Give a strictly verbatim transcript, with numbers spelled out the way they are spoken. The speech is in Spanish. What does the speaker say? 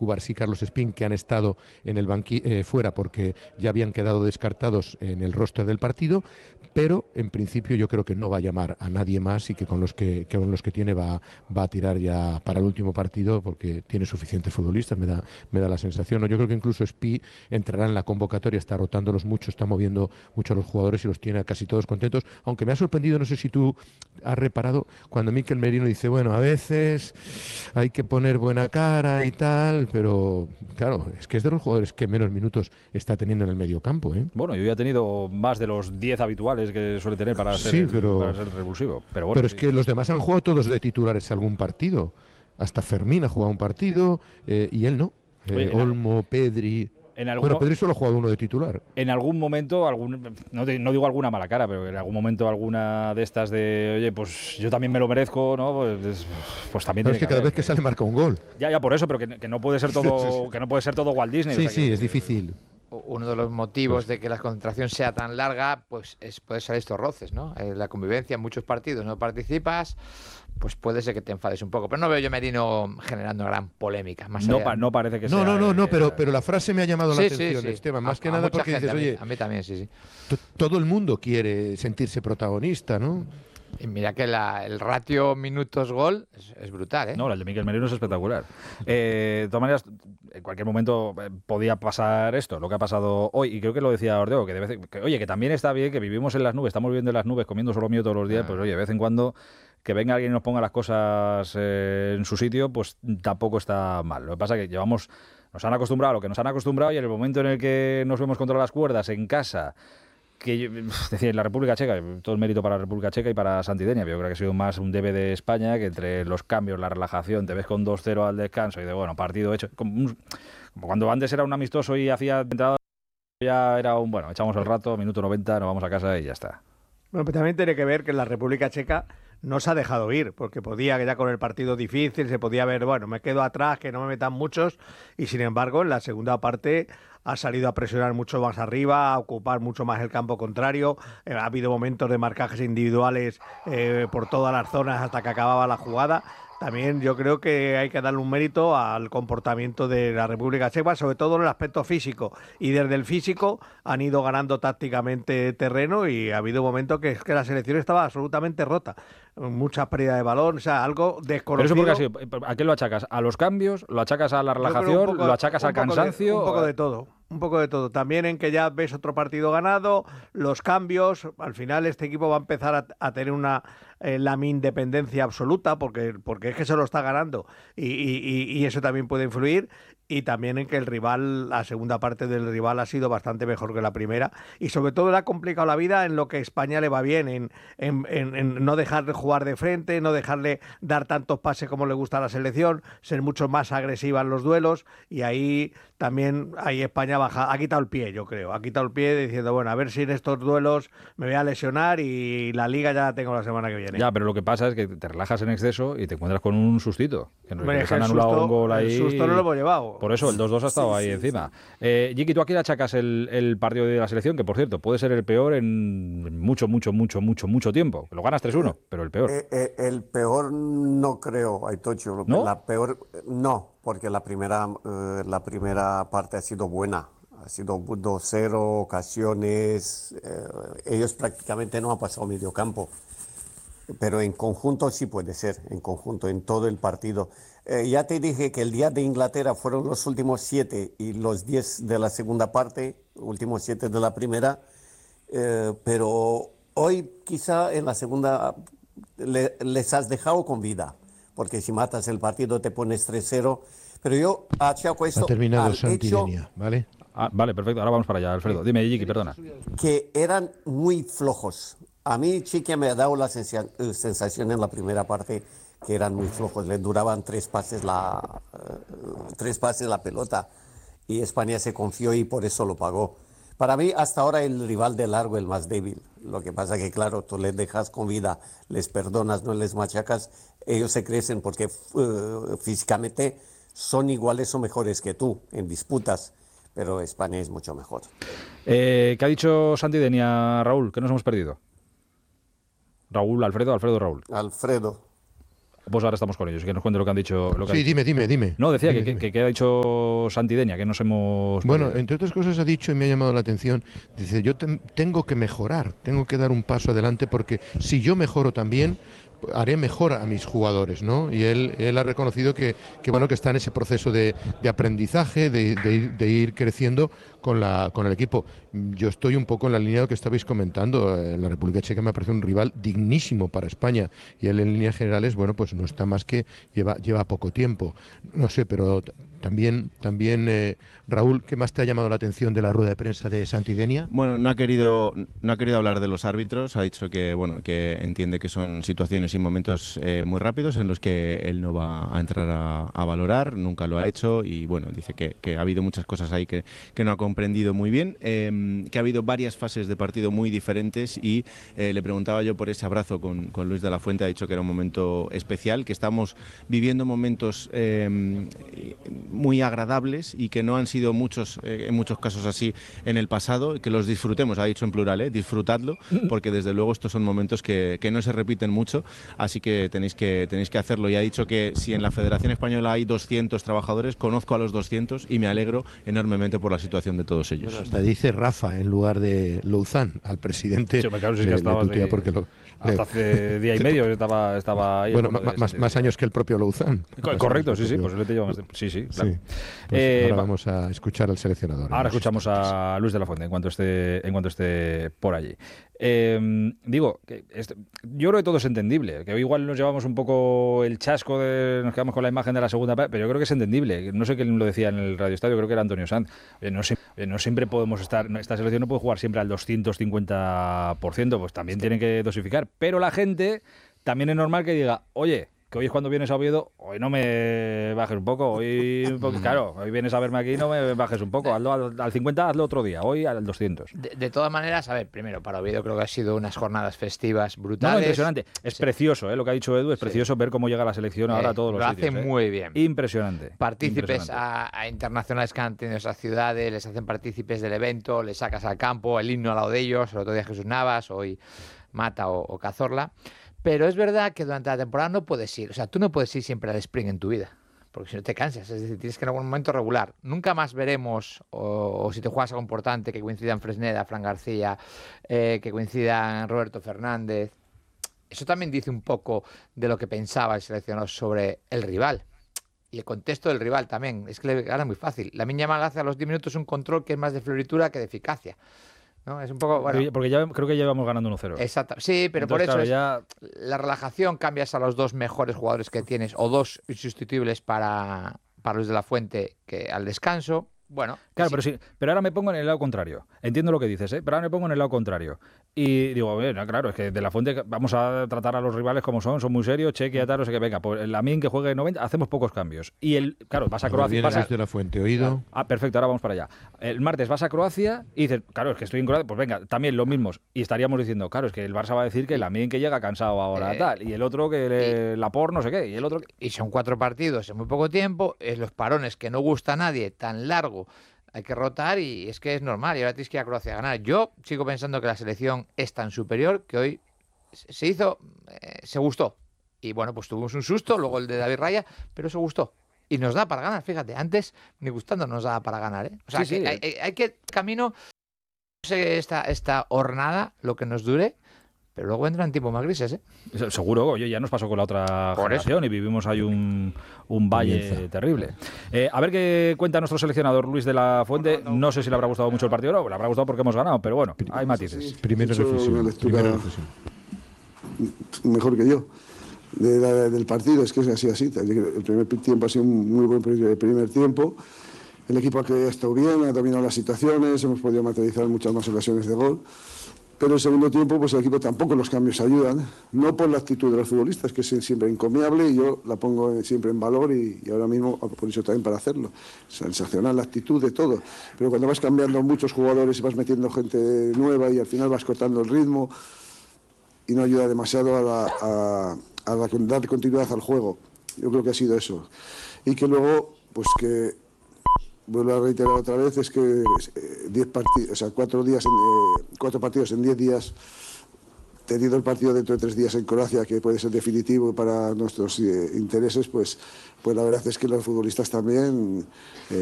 Cubarsí, Carlos Espín, que han estado en el banqui eh, fuera porque ya habían quedado descartados en el roster del partido, pero en principio yo creo que no va a llamar a nadie más y que con los que, que con los que tiene va, va a tirar ya para el último partido porque tiene suficientes futbolistas, me da, me da la sensación, ¿no? Yo creo que incluso Espí entrará en la convocatoria, está rotándolos mucho, está moviendo mucho a los jugadores y los tiene a casi todos contentos, aunque me ha sorprendido, no sé si tú has reparado, cuando Mikel Merino dice, bueno, a veces hay que poner buena cara y tal, pero claro, es que es de los jugadores que menos minutos está teniendo en el medio campo, ¿eh? Bueno, yo ya he tenido más de los diez habituales que suele tener para ser, sí, pero, para ser revulsivo. Pero, bueno, pero es sí. que los demás han jugado todos de titulares algún partido. Hasta Fermín ha jugado un partido eh, y él no. Eh, Oye, Olmo, Pedri... En alguno, bueno, Pedri solo ha jugado uno de titular. En algún momento, algún, no, te, no digo alguna mala cara, pero en algún momento alguna de estas de, oye, pues yo también me lo merezco, ¿no? Pues, pues también Pero tiene es que, que cada haber, vez que sale marca un gol. Ya, ya por eso, pero que, que no puede ser todo, que no puede ser todo Walt Disney. Sí, o sea, sí, que, es difícil. Uno de los motivos pues, de que la concentración sea tan larga, pues es puede ser estos roces, ¿no? Eh, la convivencia en muchos partidos no participas, pues puede ser que te enfades un poco. Pero no veo yo Merino generando gran polémica. Más no, allá, pa, no parece que no, sea. No, no, no, eh, pero, pero la frase me ha llamado sí, la atención, sí, sí. Esteban. Más a, que a nada porque gente, dices, a mí, oye, a mí también, sí, sí. todo el mundo quiere sentirse protagonista, ¿no? Y mira que la, el ratio minutos-gol es, es brutal, ¿eh? No, el de Mikel Merino es espectacular. Eh, de todas maneras, en cualquier momento eh, podía pasar esto, lo que ha pasado hoy, y creo que lo decía Ordeo, que, de vez, que oye, que también está bien, que vivimos en las nubes, estamos viviendo en las nubes, comiendo solo mío todos los días, ah. pues oye, de vez en cuando que venga alguien y nos ponga las cosas eh, en su sitio, pues tampoco está mal. Lo que pasa es que llevamos, nos han acostumbrado a lo que nos han acostumbrado y en el momento en el que nos vemos contra las cuerdas en casa, que yo, es decir, en la República Checa, todo el mérito para la República Checa y para Santidenia, pero yo creo que ha sido más un debe de España, que entre los cambios, la relajación, te ves con dos cero al descanso y de, bueno, partido hecho, como, un, como cuando antes era un amistoso y hacía entrada, ya era un, bueno, echamos el rato, minuto noventa, nos vamos a casa y ya está. Bueno, pero también tiene que ver que la República Checa no se ha dejado ir, porque podía, que ya con el partido difícil, se podía ver, bueno, me quedo atrás, que no me metan muchos, y sin embargo, en la segunda parte ha salido a presionar mucho más arriba, a ocupar mucho más el campo contrario, eh, ha habido momentos de marcajes individuales eh, por todas las zonas hasta que acababa la jugada. También yo creo que hay que darle un mérito al comportamiento de la República Checa, sobre todo en el aspecto físico. Y desde el físico han ido ganando tácticamente terreno y ha habido momentos que, que la selección estaba absolutamente rota. Mucha pérdida de balón, o sea, algo desconocido. Pero eso porque ha sido, ¿a qué lo achacas? ¿A los cambios? ¿Lo achacas a la relajación? Poco, ¿Lo achacas al cansancio? De, un poco de todo. Un poco de todo. También en que ya ves otro partido ganado, los cambios. Al final este equipo va a empezar a, a tener una eh, la independencia absoluta porque, porque es que se lo está ganando y, y, y eso también puede influir. Y también en que el rival, la segunda parte del rival ha sido bastante mejor que la primera. Y sobre todo le ha complicado la vida en lo que a España le va bien, en, en, en, en no dejarle jugar de frente, no dejarle dar tantos pases como le gusta a la selección, ser mucho más agresiva en los duelos. Y ahí también ahí España baja, ha quitado el pie, yo creo. Ha quitado el pie diciendo, bueno, a ver si en estos duelos me voy a lesionar y la Liga ya la tengo la semana que viene. Ya, pero lo que pasa es que te relajas en exceso y te encuentras con un sustito. Que Hombre, les es que han el anulado susto, un gol ahí. El susto no lo hemos llevado. Por eso el dos dos ha estado sí, ahí sí, encima. Sí. Eh, Yiki, ¿tú aquí le achacas el, el partido de la selección? Que, por cierto, puede ser el peor en mucho, mucho, mucho, mucho, mucho tiempo. Lo ganas tres uno, pero el peor. Eh, eh, el peor no creo, Aitocho. ¿No? La peor, no, porque la primera, eh, la primera parte ha sido buena. Ha sido dos cero, ocasiones. Eh, ellos prácticamente no han pasado medio campo. Pero en conjunto sí puede ser, en conjunto, en todo el partido. Eh, ya te dije que el día de Inglaterra fueron los últimos siete y los diez de la segunda parte, últimos siete de la primera, eh, pero hoy quizá en la segunda le, les has dejado con vida, porque si matas el partido te pones tres cero, pero yo achaco esto ha terminado al hecho, ¿vale? Ah, vale, perfecto, ahora vamos para allá, Alfredo. Dime, Yiki, perdona. Que eran muy flojos. A mí Chiqui me ha dado la sensación en la primera parte que eran muy flojos, le duraban tres pases la uh, tres pases la pelota y España se confió y por eso lo pagó. Para mí hasta ahora el rival de largo el más débil. Lo que pasa que claro, tú les dejas con vida, les perdonas, no les machacas, ellos se crecen porque uh, físicamente son iguales o mejores que tú en disputas, pero España es mucho mejor. Eh, ¿Qué ha dicho Santidenia, Raúl? ¿Qué nos hemos perdido? Raúl, Alfredo, Alfredo, Raúl. Alfredo. Pues ahora estamos con ellos, que nos cuente lo que han dicho. Lo que sí, han dime, dime, dime. No, decía dime, que, dime. que, que ha dicho Santidenia, que nos hemos... Bueno, entre otras cosas ha dicho y me ha llamado la atención, dice, yo te- tengo que mejorar, tengo que dar un paso adelante porque si yo mejoro también, haré mejor a mis jugadores, ¿no? Y él, él ha reconocido que, que, bueno, que está en ese proceso de, de aprendizaje, de, de ir, de ir creciendo con, la, con el equipo. Yo estoy un poco en la línea de lo que estabais comentando. Eh, La República Checa me parece un rival dignísimo para España y él en líneas generales, bueno, pues no está más que lleva, lleva poco tiempo. No sé, pero t- también, también eh, Raúl, ¿qué más te ha llamado la atención de la rueda de prensa de Santidenia? Bueno, no ha querido no ha querido hablar de los árbitros, ha dicho que bueno que entiende que son situaciones y momentos eh, muy rápidos en los que él no va a entrar a, a valorar, nunca lo ha hecho y bueno, dice que, que ha habido muchas cosas ahí que, que no ha comprendido muy bien, eh, que ha habido varias fases de partido muy diferentes y eh, le preguntaba yo por ese abrazo con, con Luis de la Fuente, ha dicho que era un momento especial, que estamos viviendo momentos eh, muy agradables y que no han sido muchos, eh, en muchos casos así en el pasado, que los disfrutemos, ha dicho en plural, ¿eh? Disfrutadlo, porque desde luego estos son momentos que, que no se repiten mucho, así que tenéis que tenéis que hacerlo. Y ha dicho que si en la Federación Española hay doscientos trabajadores, conozco a los doscientos y me alegro enormemente por la situación de todos ellos. Bueno, hasta dice Rafa en lugar de Louzán, al presidente. Sí, me claro, sí le- que le estabas tutía de- porque lo- Hasta le- hace día y medio estaba, estaba ahí. bueno, el fondo ma- de más, Santidenia. más años que el propio Louzán. Co- Más Correcto, años que sí, el sí, propio- pues le llevo más tiempo. Sí, sí, claro. Sí. Pues Eh, ahora va- vamos a escuchar al seleccionador. Ahora escuchamos a Luis de la Fuente en cuanto esté, en cuanto esté por allí. Eh, digo, que este- yo creo que todo es entendible, que hoy igual nos llevamos un poco el chasco, de, nos quedamos con la imagen de la segunda parte, pero yo creo que es entendible. No sé quién lo decía en el Radio Estadio, creo que era Antonio Sanz. Eh, no, sie- eh, no siempre podemos estar, no, esta selección no puede jugar siempre al doscientos cincuenta por ciento, pues también tienen que dosificar. Pero la gente también es normal que diga, oye, que hoy es cuando vienes a Oviedo, hoy no me bajes un poco, hoy, un poco- claro, hoy vienes a verme aquí, no me bajes un poco, hazlo al, al cincuenta, hazlo otro día, hoy al doscientos. De, de todas maneras, a ver, primero, para Oviedo creo que ha sido unas jornadas festivas No, brutales. no, impresionante. Es Sí. precioso, ¿eh? Lo que ha dicho Edu, es Sí. precioso ver cómo llega la selección ahora Eh, a todos los lo sitios. hace ¿eh? muy bien. Impresionante. Partícipes impresionante. a, a internacionales que han tenido esas ciudades, les hacen partícipes del evento, les sacas al campo, el himno al lado de ellos, el otro día Jesús Navas, hoy Mata o, o Cazorla. Pero es verdad que durante la temporada no puedes ir, o sea, tú no puedes ir siempre al sprint en tu vida, porque si no te cansas, es decir, tienes que ir en algún momento regular. Nunca más veremos, o, o si te juegas algo importante, que coincidan Fresneda, Fran García, eh, que coincidan Roberto Fernández. Eso también dice un poco de lo que pensaba el seleccionador sobre el rival. Y el contexto del rival también. Es que le gana muy fácil. La Lamine Yamal hace a los diez minutos un control que es más de floritura que de eficacia, ¿no? Es un poco... Bueno, Porque- Porque ya creo que llevamos ganando uno cero. exacto. Sí, pero Entonces, por eso claro, es- ya la relajación, cambias a los dos mejores jugadores que tienes o dos insustituibles para, para Luis de la Fuente que al descanso. Bueno, Claro, sí, pero sí, pero ahora me pongo en el lado contrario. Entiendo lo que dices, ¿eh? Pero ahora me pongo en el lado contrario. Y digo, bueno, claro, es que de la Fuente vamos a tratar a los rivales como son, son muy serios, Chequia y tal, no sé qué, venga, pues el Lamin que juegue noventa, hacemos pocos cambios. Y el, claro, vas a Croacia, Viene vas a- Luis de la Fuente, oído. Ah, perfecto, ahora vamos para allá. El martes vas a Croacia y dices, claro, es que estoy en Croacia, pues venga, también los mismos. Y estaríamos diciendo, claro, es que el Barça va a decir que el Lamin que llega cansado ahora Eh, tal, y el otro que le, la por no sé qué, y el otro que... y son cuatro partidos en muy poco tiempo, es los parones que no gusta a nadie, tan largo, hay que rotar y es que es normal, y ahora tienes que ir a Croacia a ganar. Yo sigo pensando que la selección es tan superior que hoy se hizo, eh, se gustó. Y bueno, pues tuvimos un susto, luego el de David Raya, pero se gustó. Y nos da para ganar, fíjate, antes ni gustando nos daba para ganar, ¿eh? O sea, Sí, que sí. Hay, hay- hay que camino, no sé esta, esta hornada, lo que nos dure, pero luego entran tiempos más grises, ¿eh? Se- Seguro, oye, ya nos pasó con la otra Por generación y vivimos ahí un, un valle Comienza. terrible. Eh, a ver qué cuenta nuestro seleccionador Luis de la Fuente. No sé si le habrá gustado mucho el partido o no, le habrá gustado porque hemos ganado, pero bueno, hay matices. Primera He hecho reflexión. una lectura- Primera reflexión. mejor que yo de la- del partido, es que es así, así. El primer tiempo ha sido un muy buen pri- primer tiempo. El equipo ha estado bien, ha dominado las situaciones, hemos podido materializar muchas más ocasiones de gol. Pero el segundo tiempo, pues el equipo tampoco los cambios ayudan, no por la actitud de los futbolistas, que es siempre encomiable y yo la pongo siempre en valor y, y ahora mismo por eso también para hacerlo. Sensacional la actitud de todo. Pero cuando vas cambiando muchos jugadores y vas metiendo gente nueva y al final vas cortando el ritmo y no ayuda demasiado a, la, a, a la, dar continuidad al juego. Yo creo que ha sido eso. Y que luego, pues que vuelvo a reiterar otra vez, es que eh, diez partidos, o sea, cuatro días, en, eh, cuatro partidos en diez días teniendo el partido dentro de tres días en Croacia, que puede ser definitivo para nuestros eh, intereses, pues, pues la verdad es que los futbolistas también... Eh,